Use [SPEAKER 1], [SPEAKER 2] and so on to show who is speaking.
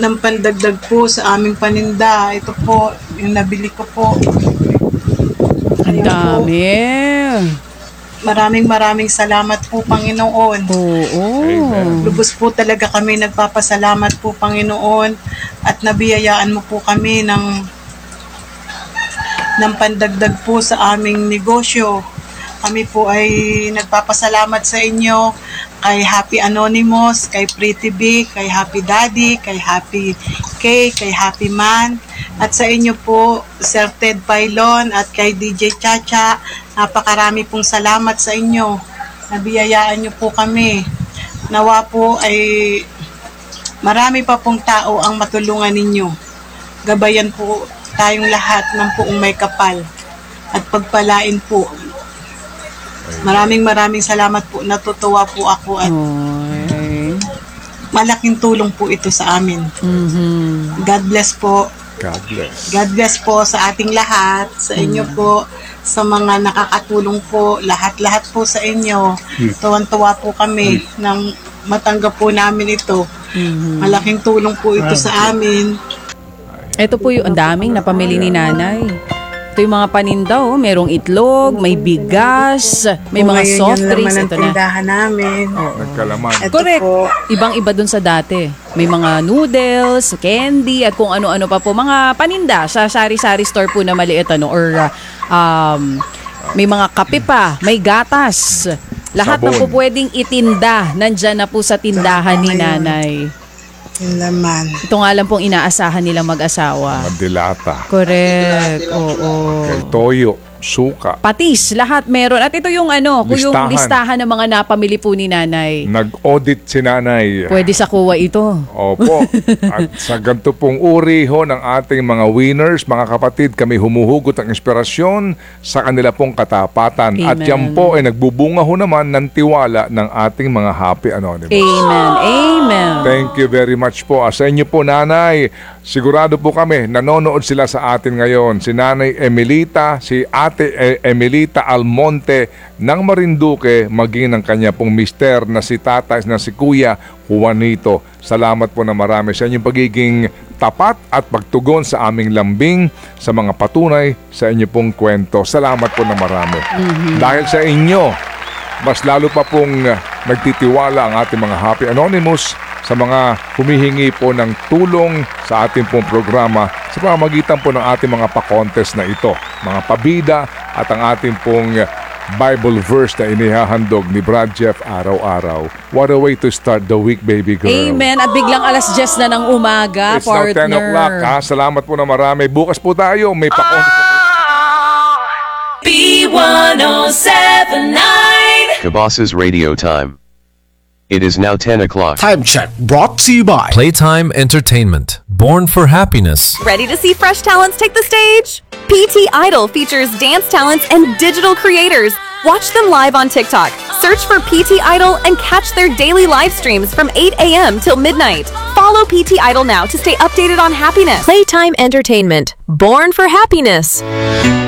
[SPEAKER 1] ng pandagdag po sa aming paninda. Ito po, yung nabili ko po.
[SPEAKER 2] Ang dami.
[SPEAKER 1] Maraming salamat po, Panginoon.
[SPEAKER 2] Oo.
[SPEAKER 1] Lubos po talaga kami nagpapasalamat po, Panginoon, at nabiyayaan mo po kami ng pandagdag po sa aming negosyo. Kami po ay nagpapasalamat sa inyo, kay Happy Anonymous, kay Pretty Big, kay Happy Daddy, kay Happy K, kay Happy Man, at sa inyo po, Sir Ted Pailon, at kay DJ Chacha. Napakarami pong salamat sa inyo. Nabiyayaan niyo po kami. Nawa po ay marami pa pong tao ang matulungan ninyo. Gabayan po tayong lahat ng poong may kapal at pagpalain po. Maraming salamat po. Natutuwa po ako at malaking tulong po ito sa amin. God bless po.
[SPEAKER 3] God bless.
[SPEAKER 1] God bless po sa ating lahat, sa inyo po, sa mga nakakatulong po, lahat po sa inyo. Tuwan-tuwa po kami nang matanggap po namin ito. Malaking tulong po ito sa amin.
[SPEAKER 2] Ito po yung daming napamili ni Nanay. Ito yung mga paninda, merong itlog, may bigas, may mga soft drinks. Ito na.
[SPEAKER 1] Tindahan namin.
[SPEAKER 3] Nagkalaman.
[SPEAKER 1] Ito
[SPEAKER 2] Correct.
[SPEAKER 1] po.
[SPEAKER 2] Ibang-iba dun sa dati. May mga noodles, candy, at kung ano-ano pa po. Mga paninda sa sari-sari store po na maliit, or may mga kape pa, may gatas. Lahat na po pwedeng itinda. Nandyan na po sa tindahan ni Nanay.
[SPEAKER 1] Yung laman.
[SPEAKER 2] Ito nga lang pong inaasahan nilang mag-asawa.
[SPEAKER 3] Mga dilata.
[SPEAKER 2] Correct. Oo.
[SPEAKER 3] Kay toyo, suka.
[SPEAKER 2] Patis, lahat meron. At ito yung yung listahan ng mga napamili po ni Nanay.
[SPEAKER 3] Nag-audit si Nanay.
[SPEAKER 2] Pwede sa kuwa ito.
[SPEAKER 3] Opo. At sa ganito pong uri ho ng ating mga winners, mga kapatid, kami humuhugot ang inspirasyon sa kanila pong katapatan.
[SPEAKER 2] Amen.
[SPEAKER 3] At yan po ay nagbubunga ho naman ng tiwala ng ating mga Happy Anonymous.
[SPEAKER 2] Amen. Amen.
[SPEAKER 3] Thank you very much po. Sa inyo po, Nanay, sigurado po kami, nanonood sila sa atin ngayon. Si Nanay Emilita, si Ate Emilita Almonte ng Marinduque, maging ng kanya pong mister na si Tata, na si Kuya Juanito. Salamat po na marami sa inyong pagiging tapat at pagtugon sa aming lambing, sa mga patunay sa inyo pong kwento. Salamat po na marami. Dahil sa inyo, mas lalo pa pong nagtitiwala ang ating mga Happy Anonymous sa mga humihingi po ng tulong sa ating pong programa sa pamamagitan po ng ating mga pa-contest na ito, mga pabida at ang ating pong Bible verse na inihahandog ni Brad Jeff araw-araw. What a way to start the week, baby girl.
[SPEAKER 2] Amen. At biglang 10:10 na ng umaga,
[SPEAKER 3] It's
[SPEAKER 2] partner.
[SPEAKER 3] now 10 o'clock. Ha? Salamat po na marami. Bukas po tayo. May pa-contest.
[SPEAKER 4] B1079
[SPEAKER 5] Kabas's Radio Time. It is now 10 o'clock.
[SPEAKER 6] Time check brought to you by
[SPEAKER 7] Playtime Entertainment, born for happiness.
[SPEAKER 8] Ready to see fresh talents take the stage? PT Idol features dance talents and digital creators. Watch them live on TikTok. Search for PT Idol and catch their daily live streams from 8 a.m. till midnight. Follow PT Idol now to stay updated on happiness.
[SPEAKER 9] Playtime Entertainment, born for happiness.